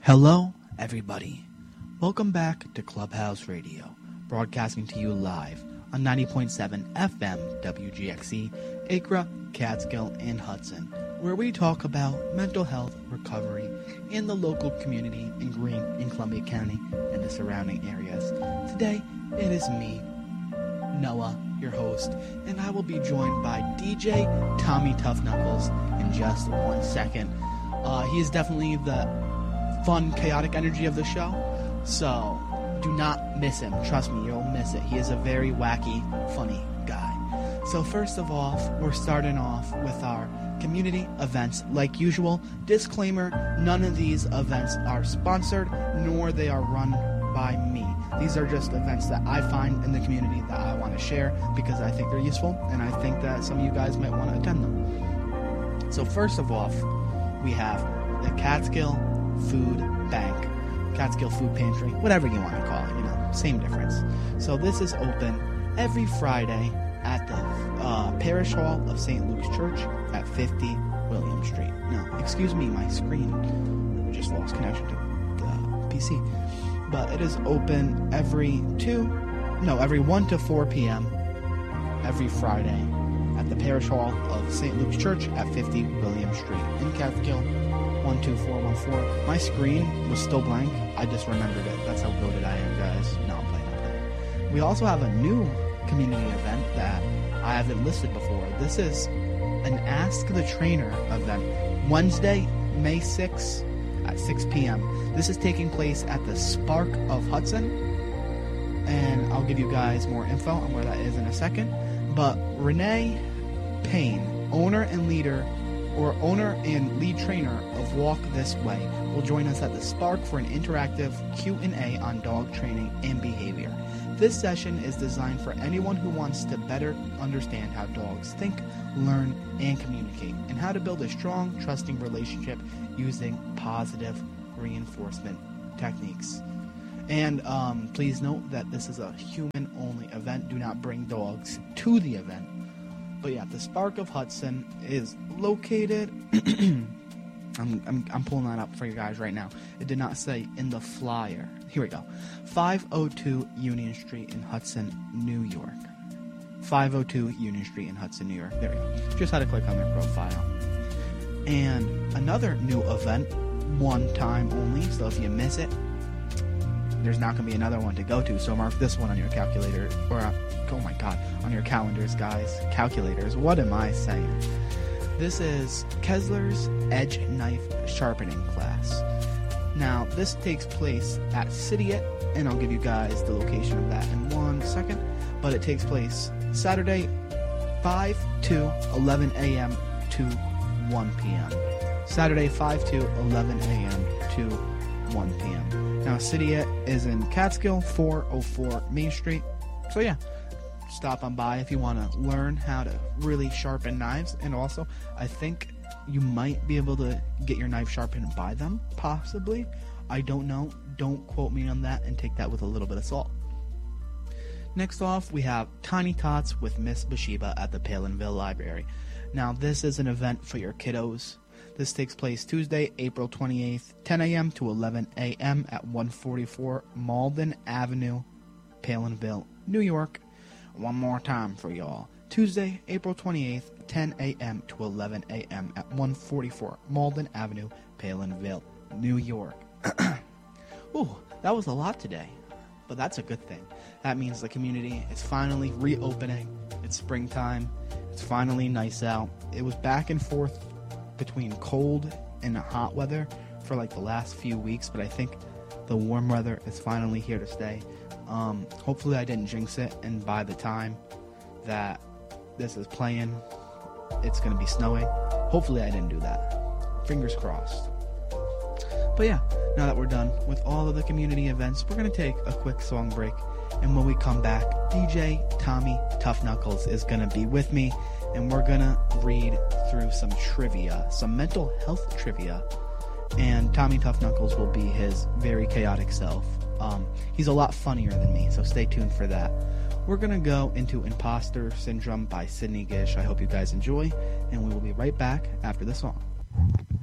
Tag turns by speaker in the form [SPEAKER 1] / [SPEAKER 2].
[SPEAKER 1] Hello, everybody. Welcome back to Clubhouse Radio, broadcasting to you live on 90.7 FM WGXC, Acra, Catskill, and Hudson, where we talk about mental health recovery in the local community in Greene and Columbia County and the surrounding areas. Today, it is me, Noah, your host, and I will be joined by DJ Tommy Tough Knuckles in just 1 second. He is definitely the fun, chaotic energy of the show, so do not miss him. Trust me, you'll miss it. He is a very wacky, funny guy. So first of all, we're starting off with our community events. Like usual, disclaimer, none of these events are sponsored, nor they are run by me. These are just events that I find in the community that I want to share because I think they're useful, and I think that some of you guys might want to attend them. So first of all, we have the Catskill Food Bank, Catskill Food Pantry, whatever you want to call it, same difference. So this is open every Friday at the Parish Hall of St. Luke's Church at 50 William Street. No, excuse me, my screen just lost connection to the PC. But it is open every 1 to 4 p.m. every Friday at the Parish Hall of St. Luke's Church at 50 William Street in Catskill, 12414. My screen was still blank. I just remembered it. That's how goated I am, guys. No, I'm playing. We also have a new community event that I haven't listed before. This is an Ask the Trainer event. Wednesday, May 6th at 6 p.m. This is taking place at the Spark of Hudson. And I'll give you guys more info on where that is in a second. But Renee Payne, owner and lead trainer of Walk This Way, will join us at the Spark for an interactive Q&A on dog training and behavior. This session is designed for anyone who wants to better understand how dogs think, learn, and communicate, and how to build a strong, trusting relationship using positive reinforcement techniques. And please note that this is a human-only event. Do not bring dogs to the event. But yeah, the Spark of Hudson is located. I'm pulling that up for you guys right now. It did not say in the flyer. Here we go. 502 Union Street in Hudson, New York. 502 Union Street in Hudson, New York. There we go. Just had to click on their profile. And another new event, one time only. So if you miss it, there's not going to be another one to go to, so mark this one on your calculator, on your calendars, guys. Calculators, what am I saying? This is Kessler's Edge Knife Sharpening Class. Now, this takes place at Citiate, and I'll give you guys the location of that in 1 second, but it takes place Saturday, 5 to 11 a.m. to 1 p.m. Saturday, 5 to 11 a.m. to 1 p.m. Now, Citiate is in Catskill, 404 Main Street. So yeah, stop on by if you want to learn how to really sharpen knives. And also, I think you might be able to get your knife sharpened by them, possibly. I don't know. Don't quote me on that, and take that with a little bit of salt. Next off, we have Tiny Tots with Miss Bathsheba at the Palinville Library. Now, this is an event for your kiddos. This takes place Tuesday, April 28th, 10 a.m. to 11 a.m. at 144 Malden Avenue, Palinville, New York. One more time for y'all. Tuesday, April 28th, 10 a.m. to 11 a.m. at 144 Malden Avenue, Palinville, New York. Ooh, that was a lot today, but that's a good thing. That means the community is finally reopening. It's springtime. It's finally nice out. It was back and forth between cold and hot weather for like the last few weeks, but I think the warm weather is finally here to stay. Hopefully I didn't jinx it, and by the time that this is playing, it's going to be snowing. Hopefully I didn't do that. Fingers crossed. But yeah, now that we're done with all of the community events, we're going to take a quick song break, and when we come back, DJ Tommy Tough Knuckles is going to be with me, and we're going to read through some trivia, some mental health trivia, and Tommy Tough Knuckles will be his very chaotic self. He's a lot funnier than me, so stay tuned for that. We're going to go into Imposter Syndrome by Sydney Gish. I hope you guys enjoy, and we will be right back after the song.